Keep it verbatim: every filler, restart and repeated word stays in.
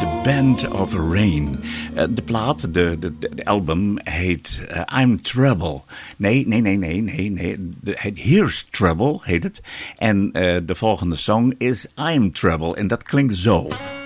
The Band of Rain. Uh, de plaat, de, de, de album heet uh, I'm Trouble. Nee, nee, nee, nee, nee, nee. De, Here's Trouble heet het. En uh, de volgende song is I'm Trouble. En dat klinkt zo.